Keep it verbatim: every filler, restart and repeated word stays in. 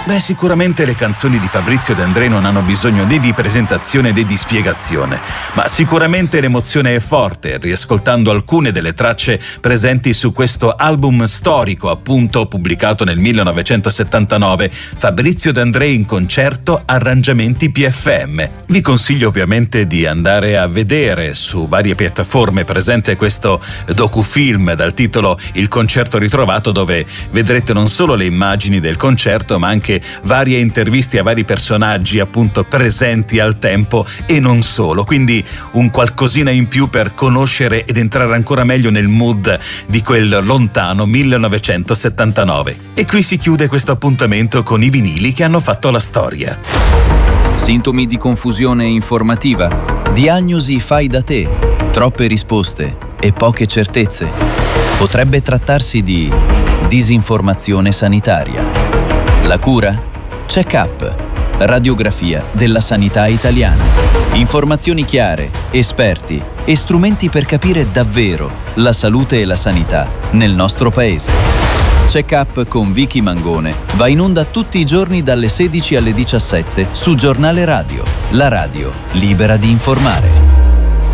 Beh, sicuramente le canzoni di Fabrizio De André non hanno bisogno né di presentazione né di spiegazione, ma sicuramente l'emozione è forte, riascoltando alcune delle tracce presenti su questo album storico, appunto pubblicato nel millenovecentosettantanove, Fabrizio De André in concerto, arrangiamenti P F M. Vi consiglio ovviamente di andare a vedere su varie piattaforme presente questo docufilm dal titolo Il concerto ritrovato, dove vedrete non solo le immagini del concerto ma anche varie interviste a vari personaggi appunto presenti al tempo e non solo, quindi un qualcosina in più per conoscere ed entrare ancora meglio nel mood di quel lontano millenovecentosettantanove. E qui si chiude questo appuntamento con i vinili che hanno fatto la storia. Sintomi di confusione informativa, diagnosi fai da te, troppe risposte e poche certezze. Potrebbe trattarsi di disinformazione sanitaria. La cura? Check-up. Radiografia della sanità italiana. Informazioni chiare, esperti e strumenti per capire davvero la salute e la sanità nel nostro paese. Check-up con Vicky Mangone va in onda tutti i giorni dalle sedici alle diciassette su Giornale Radio, la radio libera di informare.